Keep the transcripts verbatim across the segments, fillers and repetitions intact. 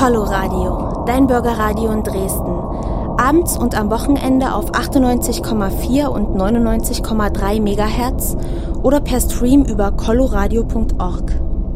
Coloradio, dein Bürgerradio in Dresden. Abends und am Wochenende auf achtundneunzig Komma vier und neunundneunzig Komma drei Megahertz oder per Stream über coloradio punkt org.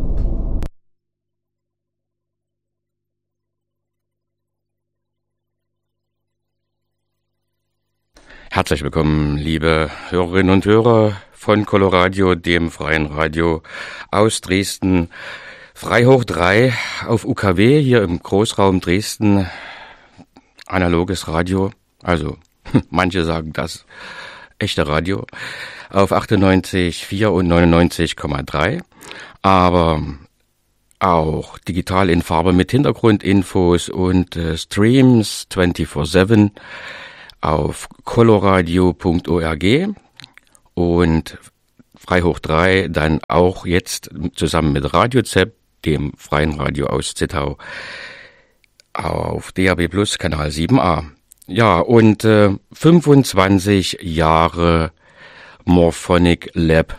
Herzlich willkommen, liebe Hörerinnen und Hörer von Coloradio, dem freien Radio aus Dresden. Frei hoch drei auf U K W hier im Großraum Dresden. Analoges Radio, also manche sagen das, echte Radio, auf achtundneunzig Komma vier und neunundneunzig Komma drei, aber auch digital in Farbe mit Hintergrundinfos und äh, Streams vierundzwanzig sieben auf coloradio punkt org und frei hoch drei dann auch jetzt zusammen mit Radio Z E P, dem freien Radio aus Zittau, auf D A B Plus Kanal sieben a. Ja, und äh, fünfundzwanzig Jahre Morphonic Lab.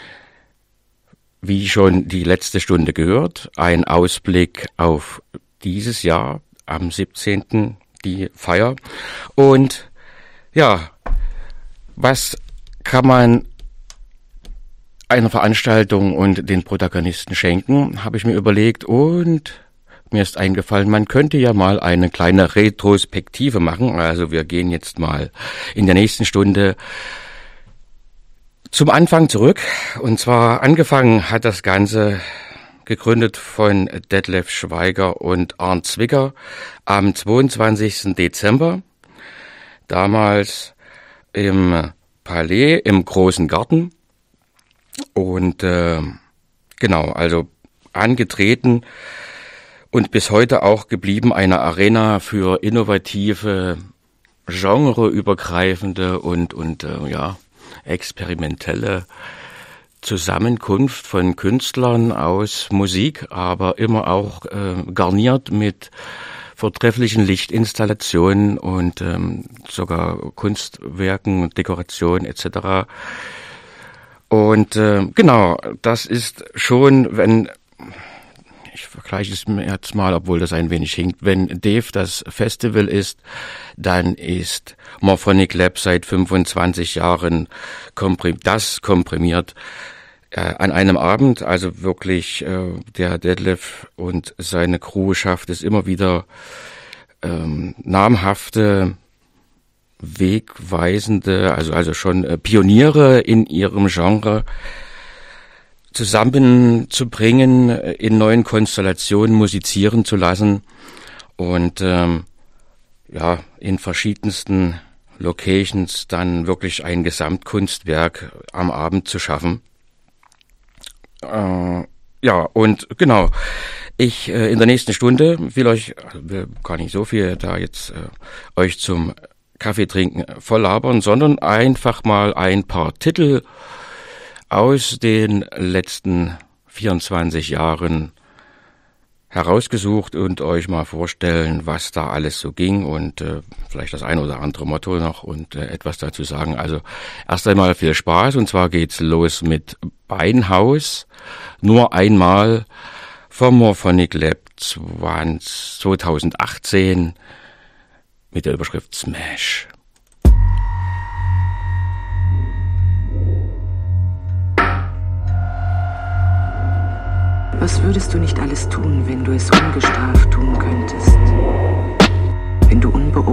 Wie schon die letzte Stunde gehört, ein Ausblick auf dieses Jahr am siebzehnten die Feier. Und ja, was kann man einer Veranstaltung und den Protagonisten schenken, habe ich mir überlegt, und mir ist eingefallen, man könnte ja mal eine kleine Retrospektive machen. Also wir gehen jetzt mal in der nächsten Stunde zum Anfang zurück. Und zwar angefangen hat das Ganze, gegründet von Detlef Schweiger und Arndt Zwicker, am zweiundzwanzigsten Dezember, damals im Palais, im Großen Garten. Und äh, genau, also angetreten und bis heute auch geblieben eine Arena für innovative, genreübergreifende und, und äh, ja, experimentelle Zusammenkunft von Künstlern aus Musik, aber immer auch äh, garniert mit vortrefflichen Lichtinstallationen und ähm, sogar Kunstwerken, Dekorationen et cetera. Und äh, genau, das ist schon, wenn, ich vergleiche es mir jetzt mal, obwohl das ein wenig hinkt, wenn D E F das Festival ist, dann ist Morphonic Lab seit fünfundzwanzig Jahren komprim- das komprimiert äh, an einem Abend. Also wirklich, äh, der Detlef und seine Crew schafft es immer wieder, ähm, namhafte, wegweisende, also also schon äh, Pioniere in ihrem Genre zusammenzubringen, in neuen Konstellationen musizieren zu lassen und ähm, ja, in verschiedensten Locations dann wirklich ein Gesamtkunstwerk am Abend zu schaffen. Äh, ja, und genau, ich äh, in der nächsten Stunde will euch, will gar nicht so viel da jetzt äh, euch zum Kaffee trinken voll labern, sondern einfach mal ein paar Titel aus den letzten vierundzwanzig Jahren herausgesucht und euch mal vorstellen, was da alles so ging und äh, vielleicht das ein oder andere Motto noch und äh, etwas dazu sagen. Also erst einmal viel Spaß, und zwar geht's los mit Beinhaus, nur einmal vom Morphonic Lab zweitausendachtzehn mit der Überschrift Smash. Was würdest du nicht alles tun, wenn du es ungestraft tun